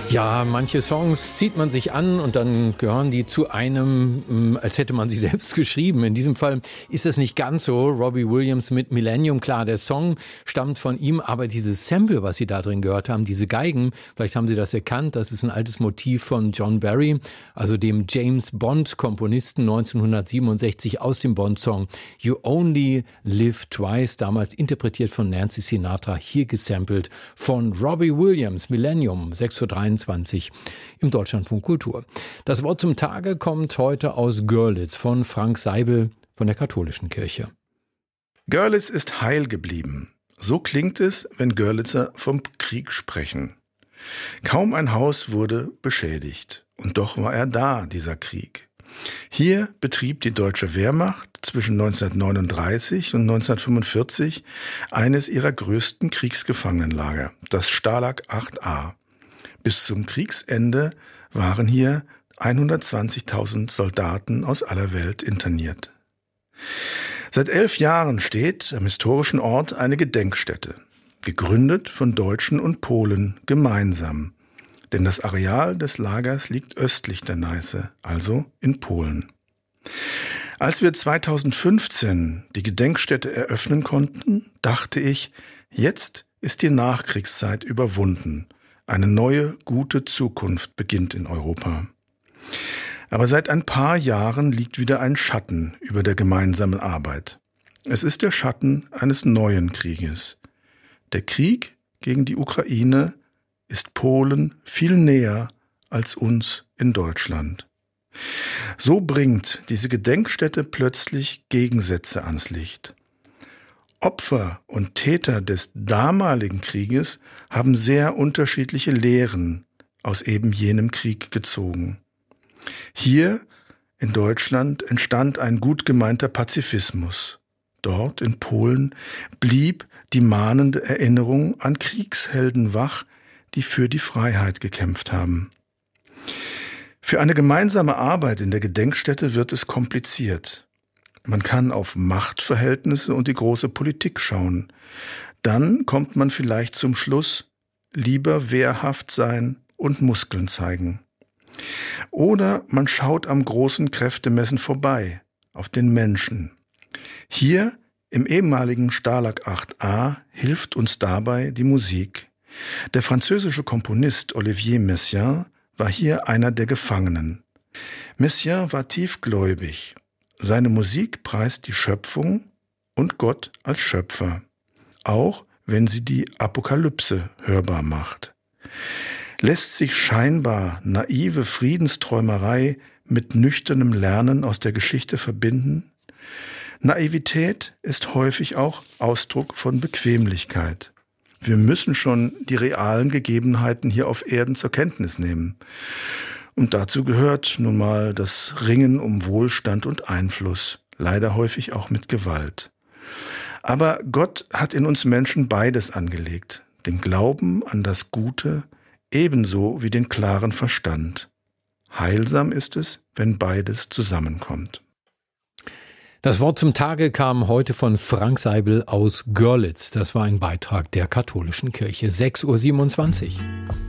Ja, manche Songs zieht man sich an und dann gehören die zu einem, als hätte man sie selbst geschrieben. In diesem Fall ist das nicht ganz so. Robbie Williams mit Millennium, klar, der Song stammt von ihm, aber dieses Sample, was Sie da drin gehört haben, diese Geigen, vielleicht haben Sie das erkannt, das ist ein altes Motiv von John Barry, also dem James Bond-Komponisten 1967 aus dem Bond-Song You Only Live Twice, damals interpretiert von Nancy Sinatra, hier gesampelt von Robbie Williams, Millennium, 6:23 im Deutschlandfunk Kultur. Das Wort zum Tage kommt heute aus Görlitz von Frank Seibel von der Katholischen Kirche. Görlitz ist heil geblieben. So klingt es, wenn Görlitzer vom Krieg sprechen. Kaum ein Haus wurde beschädigt. Und doch war er da, dieser Krieg. Hier betrieb die deutsche Wehrmacht zwischen 1939 und 1945 eines ihrer größten Kriegsgefangenenlager, das Stalag 8a. Bis zum Kriegsende waren hier 120.000 Soldaten aus aller Welt interniert. Seit 11 Jahren steht am historischen Ort eine Gedenkstätte, gegründet von Deutschen und Polen gemeinsam. Denn das Areal des Lagers liegt östlich der Neiße, also in Polen. Als wir 2015 die Gedenkstätte eröffnen konnten, dachte ich, jetzt ist die Nachkriegszeit überwunden. Eine neue, gute Zukunft beginnt in Europa. Aber seit ein paar Jahren liegt wieder ein Schatten über der gemeinsamen Arbeit. Es ist der Schatten eines neuen Krieges. Der Krieg gegen die Ukraine ist Polen viel näher als uns in Deutschland. So bringt diese Gedenkstätte plötzlich Gegensätze ans Licht. Opfer und Täter des damaligen Krieges haben sehr unterschiedliche Lehren aus eben jenem Krieg gezogen. Hier in Deutschland entstand ein gut gemeinter Pazifismus. Dort in Polen blieb die mahnende Erinnerung an Kriegshelden wach, die für die Freiheit gekämpft haben. Für eine gemeinsame Arbeit in der Gedenkstätte wird es kompliziert. Man kann auf Machtverhältnisse und die große Politik schauen. Dann kommt man vielleicht zum Schluss, lieber wehrhaft sein und Muskeln zeigen. Oder man schaut am großen Kräftemessen vorbei, auf den Menschen. Hier im ehemaligen Stalag 8a hilft uns dabei die Musik. Der französische Komponist Olivier Messiaen war hier einer der Gefangenen. Messiaen war tiefgläubig. Seine Musik preist die Schöpfung und Gott als Schöpfer, auch wenn sie die Apokalypse hörbar macht. Lässt sich scheinbar naive Friedensträumerei mit nüchternem Lernen aus der Geschichte verbinden? Naivität ist häufig auch Ausdruck von Bequemlichkeit. Wir müssen schon die realen Gegebenheiten hier auf Erden zur Kenntnis nehmen. Und dazu gehört nun mal das Ringen um Wohlstand und Einfluss, leider häufig auch mit Gewalt. Aber Gott hat in uns Menschen beides angelegt, den Glauben an das Gute ebenso wie den klaren Verstand. Heilsam ist es, wenn beides zusammenkommt. Das Wort zum Tage kam heute von Frank Seibel aus Görlitz. Das war ein Beitrag der Katholischen Kirche. 6:27 Uhr.